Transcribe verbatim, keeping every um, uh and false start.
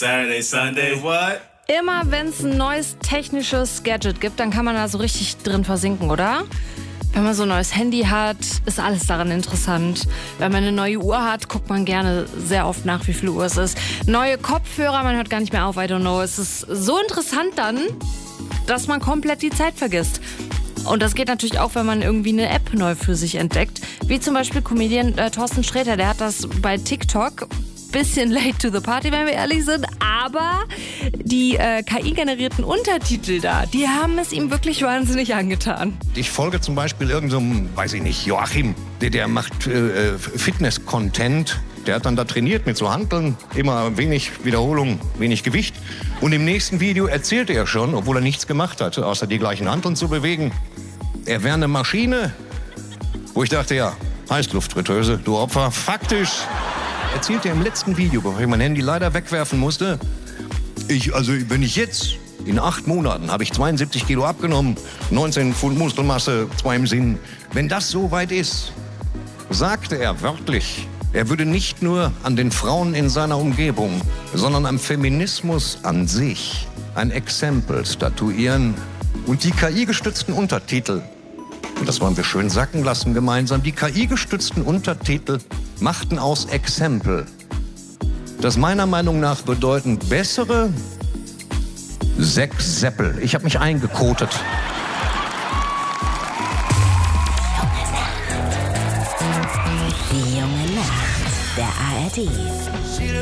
Saturday, Sunday, what? Immer wenn es ein neues technisches Gadget gibt, dann kann man da so richtig drin versinken, oder? Wenn man so ein neues Handy hat, ist alles daran interessant. Wenn man eine neue Uhr hat, guckt man gerne sehr oft nach, wie viel Uhr es ist. Neue Kopfhörer, man hört gar nicht mehr auf, I don't know. Es ist so interessant dann, dass man komplett die Zeit vergisst. Und das geht natürlich auch, wenn man irgendwie eine App neu für sich entdeckt. Wie zum Beispiel Comedian äh, Thorsten Sträter, der hat das bei TikTok. Bisschen late to the party, wenn wir ehrlich sind, aber die äh, K I-generierten Untertitel da, die haben es ihm wirklich wahnsinnig angetan. Ich folge zum Beispiel irgendeinem, so, weiß ich nicht, Joachim, der, der macht äh, Fitness-Content. Der hat dann da trainiert mit so Hanteln, immer wenig Wiederholung, wenig Gewicht. Und im nächsten Video erzählte er schon, obwohl er nichts gemacht hatte, außer die gleichen Hanteln zu bewegen, er wäre eine Maschine, wo ich dachte, ja, Heißluftfritteuse, du Opfer, faktisch. Erzählte er im letzten Video, bevor ich mein Handy leider wegwerfen musste, ich, also wenn ich jetzt, in acht Monaten habe ich zweiundsiebzig Kilo abgenommen, neunzehn Pfund Muskelmasse, zwei im Sinn. Wenn das so weit ist, sagte er wörtlich, er würde nicht nur an den Frauen in seiner Umgebung, sondern am Feminismus an sich ein Exempel statuieren. Und die K I-gestützten Untertitel, und das wollen wir schön sacken lassen gemeinsam, die K I-gestützten Untertitel machten aus Exempel, das meiner Meinung nach bedeuten bessere sechs Seppel. Ich habe mich eingekotet. Die junge Nacht der A R D.